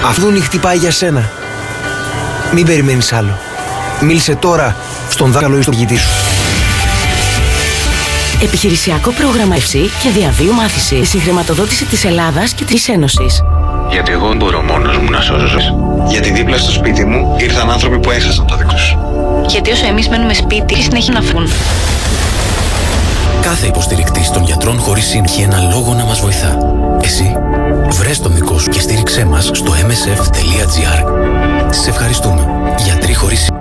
Αυτό χτυπάει για σένα. Μην περιμένεις άλλο. Μίλησε τώρα στον δάσκαλο ή στον ποιητή σου. Επιχειρησιακό πρόγραμμα ΕΦΣΥ και διαβίου μάθηση. Η συγχρηματοδότηση της Ελλάδας και της Ένωσης. Γιατί εγώ δεν μπορώ μόνος μου να σώσω ζωές. Γιατί δίπλα στο σπίτι μου ήρθαν άνθρωποι που έχασαν το δικό τους. Γιατί όσο εμείς μένουμε σπίτι, συνέχεια να φύγουν. Κάθε υποστηρικτής των γιατρών χωρίς σύν έχει ένα λόγο να μας βοηθά. Εσύ, βρες τον δικό σου και στήριξέ μας στο msf.gr. Σε ευχαριστούμε. Γιατροί χωρίς σύν.